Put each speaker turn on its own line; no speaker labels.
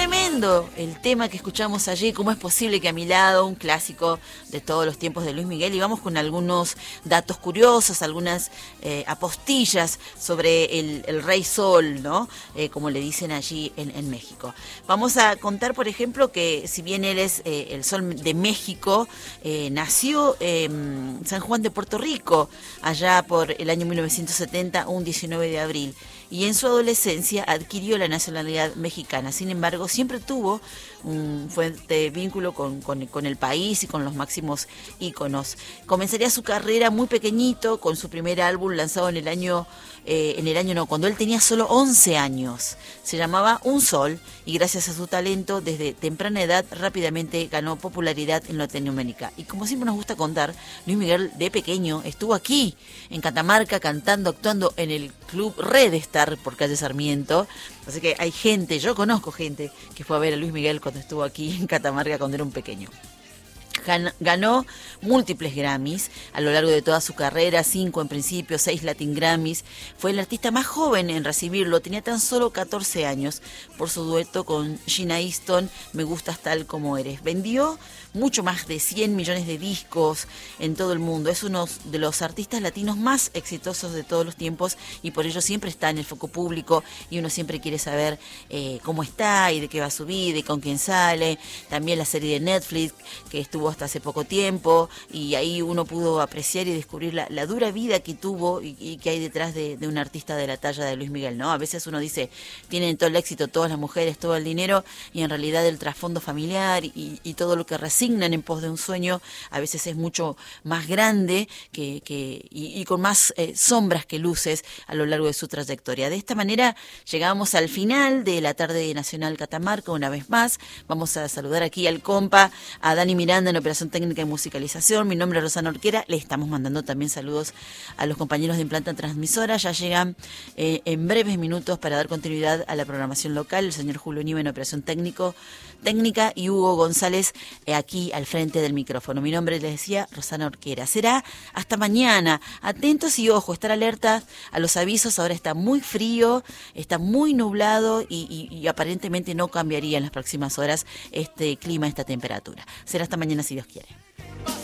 Tremendo el tema que escuchamos allí, cómo es posible que a mi lado, un clásico de todos los tiempos de Luis Miguel, y vamos con algunos datos curiosos, algunas apostillas sobre el Rey Sol, ¿no? Como le dicen allí en México. Vamos a contar, por ejemplo, que si bien él es el Sol de México, nació en San Juan de Puerto Rico, allá por el año 1970, un 19 de abril. Y en su adolescencia adquirió la nacionalidad mexicana. Sin embargo, siempre tuvo un fuerte vínculo con el país y con los máximos íconos. Comenzaría su carrera muy pequeñito, con su primer álbum lanzado cuando él tenía solo 11 años. Se llamaba Un Sol, y gracias a su talento, desde temprana edad, rápidamente ganó popularidad en Latinoamérica. Y como siempre nos gusta contar, Luis Miguel de pequeño estuvo aquí, en Catamarca, cantando, actuando en el Club Red Star por calle Sarmiento. Así que hay gente, yo conozco gente que fue a ver a Luis Miguel cuando estuvo aquí en Catamarca cuando era un pequeño. Ganó múltiples Grammys a lo largo de toda su carrera, 5 en principio, 6 Latin Grammys. Fue el artista más joven en recibirlo, tenía tan solo 14 años, por su dueto con Gina Easton, Me Gustas Tal Como Eres. Vendió mucho más de 100 millones de discos en todo el mundo. Es uno de los artistas latinos más exitosos de todos los tiempos, y por ello siempre está en el foco público, y uno siempre quiere saber cómo está y de qué va su vida y con quién sale. También la serie de Netflix que estuvo hasta hace poco tiempo, y ahí uno pudo apreciar y descubrir la dura vida que tuvo y que hay detrás de un artista de la talla de Luis Miguel, ¿no? A veces uno dice, tienen todo el éxito, todas las mujeres, todo el dinero, y en realidad el trasfondo familiar y todo lo que resignan en pos de un sueño a veces es mucho más grande y con más sombras que luces a lo largo de su trayectoria. De esta manera llegamos al final de la tarde nacional Catamarca. Una vez más vamos a saludar aquí al compa, a Dani Miranda en operación técnica y musicalización. Mi nombre es Rosana Orquera. Le estamos mandando también saludos a los compañeros de Implanta Transmisora. Ya llegan en breves minutos para dar continuidad a la programación local el señor Julio Niva en operación técnica y Hugo González aquí al frente del micrófono. Mi nombre, les decía, Rosana Orquera. Será hasta mañana. Atentos y ojo, estar alerta a los avisos. Ahora está muy frío, está muy nublado y aparentemente no cambiaría en las próximas horas este clima, esta temperatura. Será hasta mañana si Dios quiere.